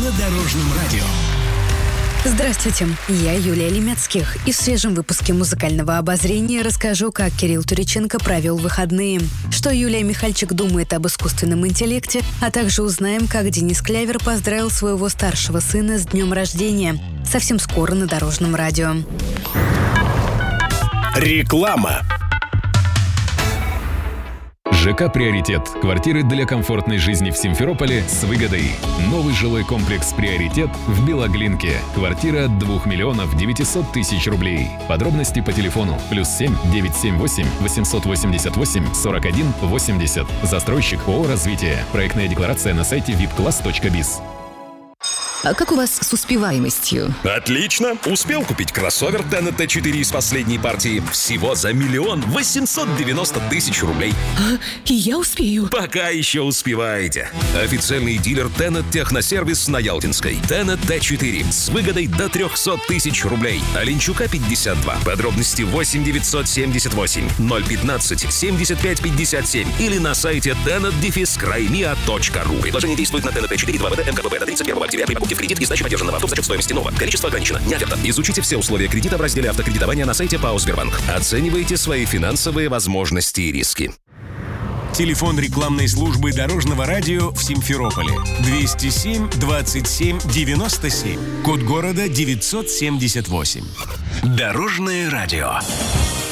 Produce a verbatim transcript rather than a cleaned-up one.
на Дорожном радио. Здравствуйте, я Юлия Лемецких. И в свежем выпуске музыкального обозрения расскажу, как Кирилл Туриченко провел выходные, что Юлия Михальчик думает об искусственном интеллекте, а также узнаем, как Денис Клявер поздравил своего старшего сына с днем рождения. Совсем скоро на Дорожном радио. Реклама. ЖК «Приоритет». Квартиры для комфортной жизни в Симферополе с выгодой. Новый жилой комплекс «Приоритет» в Белоглинке. Квартира от двух миллионов девятисот тысяч рублей. Подробности по телефону плюс семь девятьсот семьдесят восемь восемьсот восемьдесят восемь сорок один восемьдесят. Застройщик ООО «Развитие». Проектная декларация на сайте вип класс точка биз. А как у вас с успеваемостью? Отлично! Успел купить кроссовер Тенет Т четыре из последней партии всего за миллион восемьсот девяносто тысяч рублей. А, и я успею. Пока еще успеваете. Официальный дилер Тенет Техносервис на Ялтинской. Тенет Т четыре с выгодой до триста тысяч рублей. Оленчука пятьдесят два. Подробности восемь девятьсот семьдесят восемь ноль пятнадцать семьдесят пять пятьдесят семь или на сайте тенет краймиа точка ру. Предложение действует на Тенет Т четыре два вэ дэ МКБ до тридцать первого октября при покупке в кредит и сдаче подержанного авто за счет стоимости нового. Количество ограничено. Не оферта. Изучите все условия кредита в разделе автокредитования на сайте ПАО «Сбербанк». Оценивайте свои финансовые возможности и риски. Телефон рекламной службы Дорожного радио в Симферополе. двести семь двадцать семь девяносто семь. Код города девятьсот семьдесят восемь. Дорожное радио.